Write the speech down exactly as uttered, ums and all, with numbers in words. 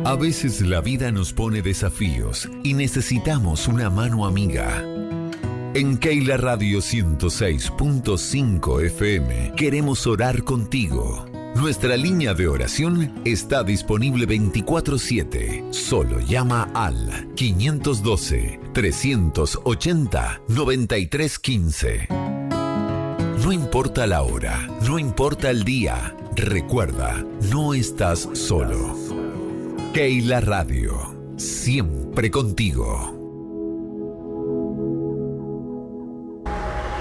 A veces la vida nos pone desafíos y necesitamos una mano amiga. En Keila Radio ciento seis punto cinco F M queremos orar contigo. Nuestra línea de oración está disponible veinticuatro siete. Solo llama al quinientos doce, trescientos ochenta, noventa y tres quince. No importa la hora, no importa el día, recuerda, no estás solo. Keila Radio, siempre contigo.